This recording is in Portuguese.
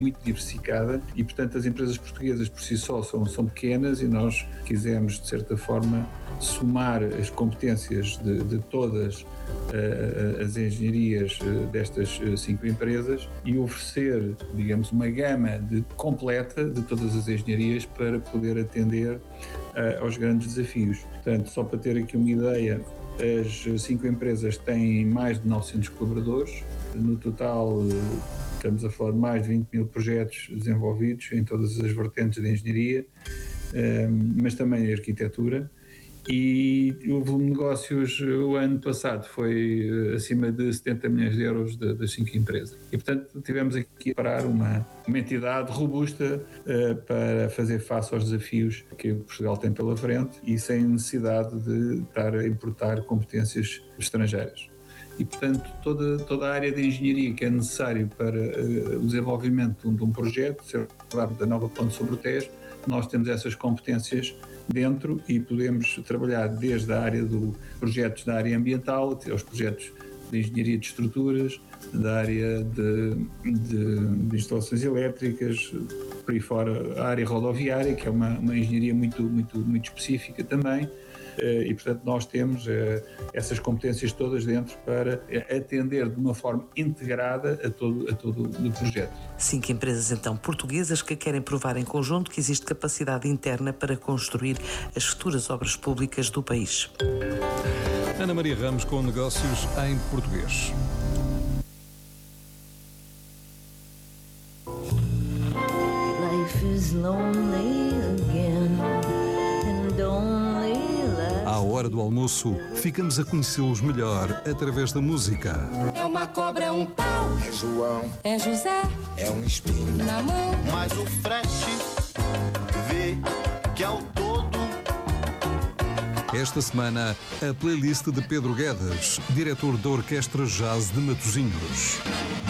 muito diversificada e, portanto, as empresas portuguesas por si só são pequenas e nós quisemos, de certa forma, somar as competências de todas as engenharias destas 5 empresas e oferecer, digamos, uma gama completa de todas as engenharias para poder atender aos grandes desafios. Portanto, só para ter aqui uma ideia, as 5 empresas têm mais de 900 colaboradores. No total, estamos a falar de mais de 20 mil projetos desenvolvidos em todas as vertentes de engenharia, mas também em arquitetura. E o volume de negócios o ano passado foi acima de 70 milhões de euros das 5 empresas. E, portanto, tivemos aqui a parar uma entidade robusta para fazer face aos desafios que Portugal tem pela frente e sem necessidade de estar a importar competências estrangeiras. E, portanto, toda a área de engenharia que é necessário para o desenvolvimento de um projeto, se falar da nova ponte sobre o Tejo, nós temos essas competências dentro e podemos trabalhar desde a área dos projetos da área ambiental, aos projetos de engenharia de estruturas, da área de instalações elétricas, por aí fora a área rodoviária, que é uma engenharia muito específica também. E, portanto, nós temos essas competências todas dentro para atender de uma forma integrada a todo o projeto. 5 empresas, então, portuguesas que querem provar em conjunto que existe capacidade interna para construir as futuras obras públicas do país. Ana Maria Ramos com negócios em português. Life is lonely again and only À hora do almoço, ficamos a conhecê-los melhor através da música. É uma cobra, é um pau. É João, É José é um espinho na mão. Mas o frete vê que ao todo. Esta semana, a playlist de Pedro Guedes, diretor da Orquestra Jazz de Matosinhos.